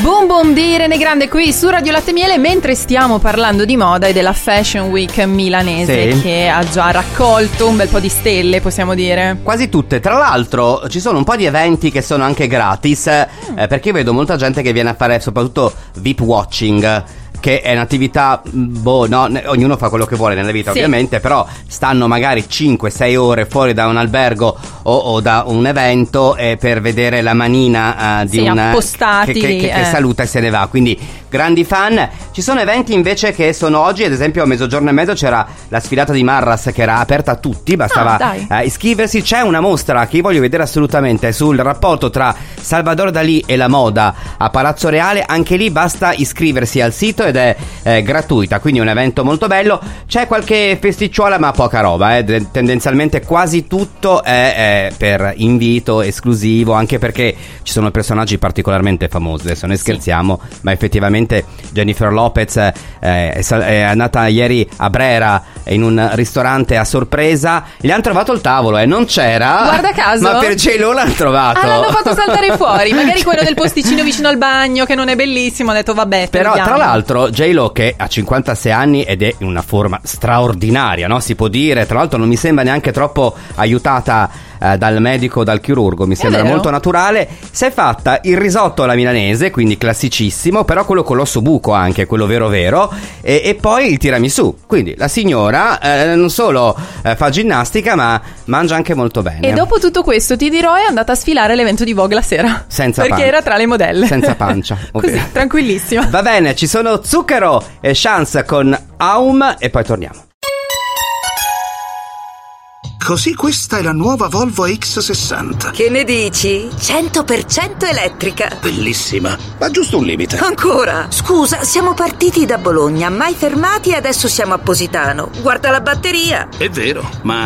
Boom Boom di Irene Grande qui su Radio Latte Miele, mentre stiamo parlando di moda e della Fashion Week milanese, sì, che ha già raccolto un bel po' di stelle, possiamo dire. Quasi tutte. Tra l'altro ci sono un po' di eventi che sono anche gratis, perché io vedo molta gente che viene a fare soprattutto VIP watching, che è un'attività, ognuno fa quello che vuole nella vita, sì, ovviamente, però stanno magari 5-6 ore fuori da un albergo o da un evento per vedere la manina di appostati che saluta e se ne va. Quindi grandi fan. Ci sono eventi invece che sono oggi, ad esempio a mezzogiorno e mezzo c'era la sfilata di Marras che era aperta a tutti, bastava iscriversi. C'è una mostra che io voglio vedere assolutamente sul rapporto tra Salvador Dalì e la moda a Palazzo Reale. Anche lì basta iscriversi al sito ed è gratuita, quindi un evento molto bello. C'è qualche festicciuola ma poca roba, tendenzialmente quasi tutto è per invito esclusivo, anche perché ci sono personaggi particolarmente famosi. Adesso ne scherziamo, ma effettivamente Jennifer Lopez è andata ieri a Brera in un ristorante a sorpresa, gli hanno trovato il tavolo e non c'era, guarda caso, ma per J.Lo l'hanno trovato. L'hanno fatto saltare fuori, magari quello del posticino vicino al bagno che non è bellissimo, ha detto vabbè, però tra l'altro J.Lo che ha 56 anni ed è in una forma straordinaria, no? Si può dire, tra l'altro non mi sembra neanche troppo aiutata dal medico, dal chirurgo, mi sembra molto naturale. Si è fatta il risotto alla milanese, quindi classicissimo, però quello con l'osso buco, anche quello vero, e poi il tiramisù. Quindi la signora non solo fa ginnastica ma mangia anche molto bene. E dopo tutto questo ti dirò è andata a sfilare all'evento di Vogue la sera, senza perché era tra le modelle, senza pancia. Così, tranquillissima. Va bene, ci sono Zucchero e Chance con Aum e poi torniamo. Così questa è la nuova Volvo X60. Che ne dici? 100% elettrica. Bellissima, ma giusto un limite. Ancora? Scusa, siamo partiti da Bologna, mai fermati e adesso siamo a Positano. Guarda la batteria. È vero, ma